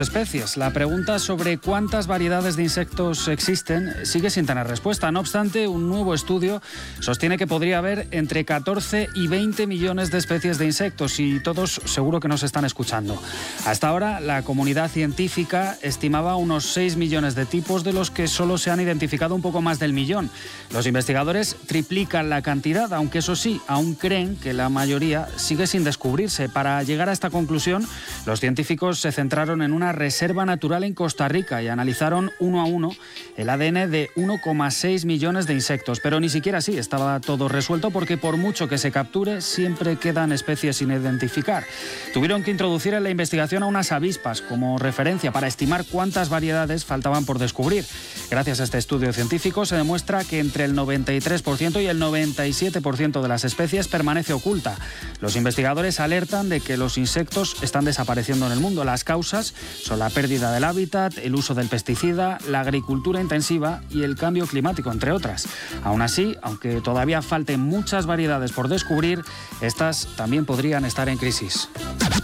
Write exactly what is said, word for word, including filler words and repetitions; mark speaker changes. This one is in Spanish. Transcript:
Speaker 1: especies. La pregunta sobre cuántas variedades de insectos existen sigue sin tener respuesta. No obstante, un nuevo estudio sostiene que podría haber entre catorce y veinte millones de especies de insectos y todos seguro que nos están escuchando. Hasta ahora, la comunidad científica estimaba unos seis millones de tipos, de los que solo se han identificado un poco más del millón. Los investigadores triplican la cantidad, aunque eso sí, aún creen que la mayoría sigue sin descubrirse. Para llegar a esta conclusión, los científicos se centraron en una reserva natural en Costa Rica y analizaron uno a uno el A D N de uno coma seis millones de insectos. Pero ni siquiera así estaba todo resuelto, porque por mucho que se capture, siempre quedan especies sin identificar. Tuvieron que introducir en la investigación a unas avispas como referencia para estimar cuántas variedades faltaban por descubrir. Gracias a este estudio científico se demuestra que entre el noventa y tres por ciento y el noventa y siete por ciento de las especies permanece oculta. Los investigadores alertan de que los insectos están desapareciendo en el mundo. Las causas son la pérdida del hábitat, el uso del pesticida, la agricultura intensiva y el cambio climático, entre otras. Aún así, aunque todavía falten muchas variedades por descubrir, estas también podrían estar en crisis.